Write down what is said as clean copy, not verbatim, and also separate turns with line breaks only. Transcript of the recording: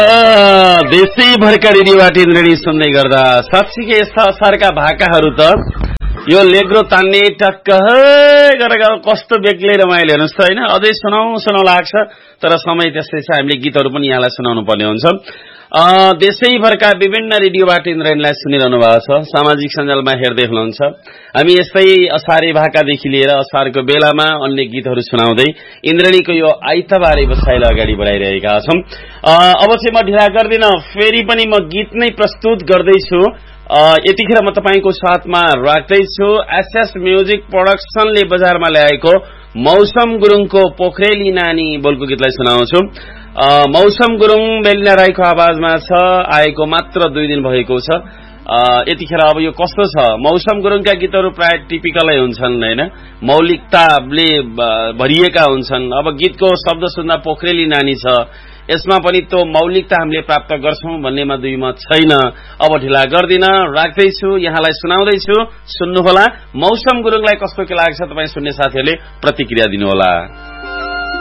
देशैभरका रेडियोबाट इन्द्रणी सुन्दै गर्दा साँच्चीकै यस्ता असारका भाकाहरू त यो लेग्रो तान्ने टक्क गरेर कस्तो बेग्लै रमाइलो हेर्नुहोस् त होइन। अझै सुनाउ लाग्छ तर समय त्यस्तै छ, हामीले गीतहरू पनि यहाँलाई सुनाउनु पर्ने हुन्छ। देशैभरका विभिन्न रेडियोबाट इन्द्रणीलाई सुनिरहनु भएको छ, सामाजिक सञ्जालमा हेर्दै हुनुहुन्छ। हामी यस्तै असारे भाकादेखि लिएर असारको बेलामा अन्य गीतहरू सुनाउँदै इन्द्रणीको यो आइतबारे बसाइलाई अगाडि बढाइरहेका छौं। अब चाहिँ म ढिला गर्दिन, फेरि पनि म गीत नै प्रस्तुत गर्दैछु। यतिखेर म तपाईको साथमा राख्दैछु एसएस म्युजिक प्रोडक्सनले बजारमा ल्याएको मौसम गुरुङको पोखरेली नानी बोलको गीतलाई सुनाउँछु। मौसम गुरुङ बेलिना राईको आवाजमा छ, आएको मात्र 2 दिन भएको छ। यतिखेर अब यो कस्तो छ, मौसम गुरुङका गीतहरू प्राय टिपिकलै हुन्छन् हैन, मौलिकताले भरिएका हुन्छन्। अब गीतको शब्द सुन्दा पोखरेली नानी छ, यसमा पनि त्यो मौलिकता हामीले प्राप्त गर्छौं भन्नेमा दुई मत छैन। अब ढिला गर्दिन, राख्दैछु, यहाँलाई सुनाउँदैछु, सुन्नुहोला। मौसम गुरुङलाई कस्तो के लाग्छ तपाई सुन्ने साथीहरूले प्रतिक्रिया दिनुहोला।